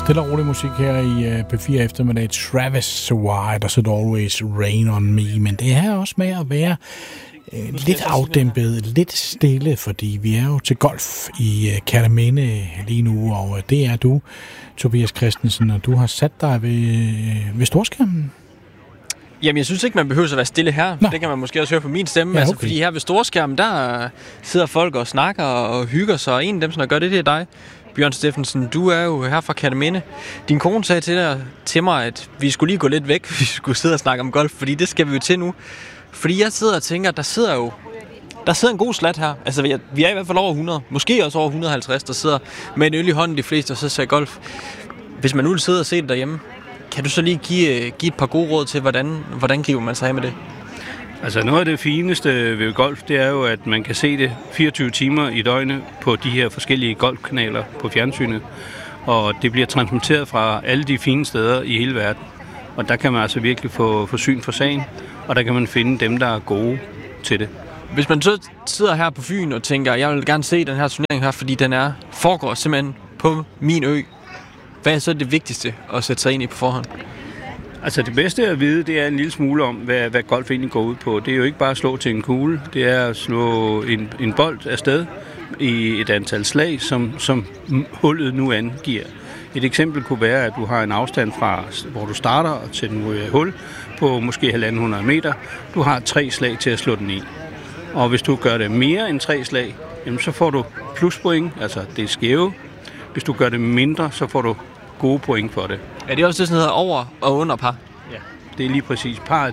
Stille og rolig musik her i P4 eftermiddag. Travis White og It Always Rain on Me. Men det er også med at være lidt afdæmpet, lidt stille, fordi vi er jo til golf i Kerteminde lige nu, og det er du, Tobias Christensen, og du har sat dig ved storskærmen. Jamen, jeg synes ikke, man behøver at være stille her. Nå. Det kan man måske også høre på min stemme. Ja, okay. Altså, fordi her ved storskærmen, der sidder folk og snakker og hygger sig, og en af dem, som gør det er dig. Bjørn Steffensen, du er jo her fra Kerteminde. Din kone sagde til mig, at vi skulle lige gå lidt væk, vi skulle sidde og snakke om golf, fordi det skal vi jo til nu. Fordi jeg sidder og tænker, der sidder en god slat her. Altså, vi er i hvert fald over 100, måske også over 150, der sidder med en øl i hånden, de fleste, og så ser golf. Hvis man nu vil sidde og se det derhjemme, kan du så lige give et par gode råd til, hvordan griber man sig af med det? Altså noget af det fineste ved golf, det er jo, at man kan se det 24 timer i døgnet på de her forskellige golfkanaler på fjernsynet. Og det bliver transmitteret fra alle de fine steder i hele verden. Og der kan man altså virkelig få syn for sagen, og der kan man finde dem, der er gode til det. Hvis man så sidder her på Fyn og tænker, jeg vil gerne se den her turnering her, fordi den foregår simpelthen på min ø. Hvad er så det vigtigste at sætte sig ind i på forhånd? Altså det bedste at vide, det er en lille smule om, hvad golf egentlig går ud på. Det er jo ikke bare at slå til en kugle, det er at slå en bold afsted i et antal slag, som hullet nu angiver. Et eksempel kunne være, at du har en afstand fra, hvor du starter til den hul på måske 1.500 meter. Du har 3 slag til at slå den i. Og hvis du gør det mere end 3 slag, jamen så får du pluspoint, altså det er skæve. Hvis du gør det mindre, så får du gode point for det. Er det også det, sådan hedder over og under par? Ja, det er lige præcis. Par,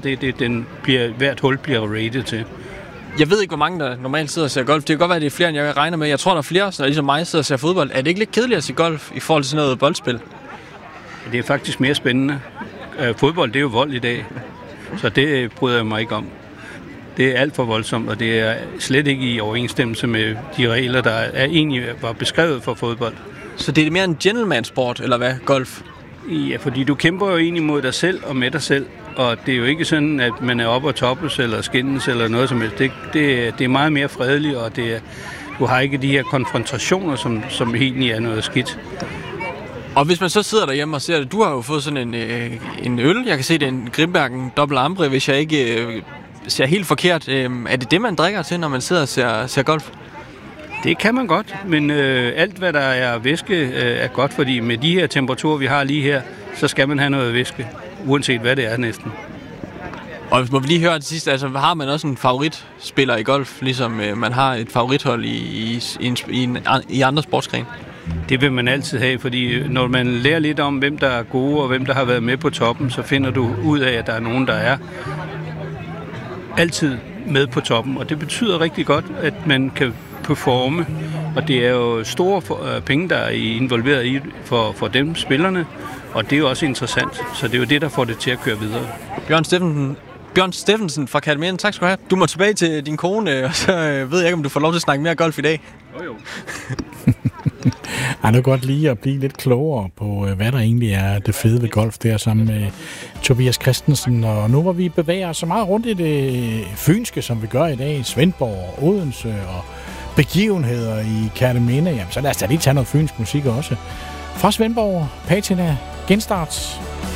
hvert hul bliver rated til. Jeg ved ikke, hvor mange der normalt sidder og ser golf. Det kan godt være, at det er flere, end jeg regner med. Jeg tror, der er flere, der ligesom mig sidder og ser fodbold. Er det ikke lidt kedeligt at se golf i forhold til sådan noget boldspil? Det er faktisk mere spændende. Fodbold, det er jo vold i dag, så det bryder jeg mig ikke om. Det er alt for voldsomt, og det er slet ikke i overensstemmelse med de regler, der egentlig var beskrevet for fodbold. Så det er mere en gentleman-sport, eller hvad, golf? Ja, fordi du kæmper jo egentlig mod dig selv og med dig selv, og det er jo ikke sådan, at man er oppe og toppes eller skændes eller noget som helst. Det er meget mere fredeligt, og du har ikke de her konfrontationer, som egentlig er noget skidt. Og hvis man så sidder derhjemme og ser det, du har jo fået sådan en øl, jeg kan se, det er en Grimbergen Double Ambre, hvis jeg ikke ser helt forkert. Er det det, man drikker til, når man sidder og ser golf? Det kan man godt, men alt hvad der er væske er godt, fordi med de her temperaturer, vi har lige her, så skal man have noget væske, uanset hvad det er næsten. Og hvis man lige høre det sidste, altså har man også en favoritspiller i golf, ligesom man har et favorithold i andre sportsgrene? Det vil man altid have, fordi når man lærer lidt om, hvem der er gode og hvem der har været med på toppen, så finder du ud af, at der er nogen, der er altid med på toppen. Og det betyder rigtig godt, at man kan performe, og det er jo store penge, der er involveret i for dem, spillerne, og det er jo også interessant, så det er jo det, der får det til at køre videre. Bjørn Steffensen fra Kerteminde, tak skal du have. Du må tilbage til din kone, og så ved jeg ikke, om du får lov til at snakke mere golf i dag. Jo. Jeg er godt lige at blive lidt klogere på, hvad der egentlig er det fede ved golf der sammen med Tobias Christensen. Og nu hvor vi bevæger os så meget rundt i det fynske, som vi gør i dag, Svendborg, Odense og begivenheder i Kerteminde, jamen så lad os da lige tage noget fynsk musik også. Fra Svendborg, Patina, Genstart.